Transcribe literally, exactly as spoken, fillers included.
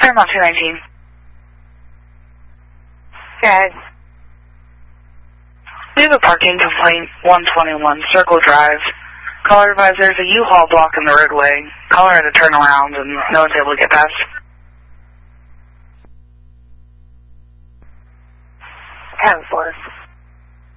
Paramount two nineteen. Guys. We have a parking complaint, one twenty-one Circle Drive. Caller advised there's a U-Haul blocking the roadway. Caller had to turn around and no one's able to get past. ten four.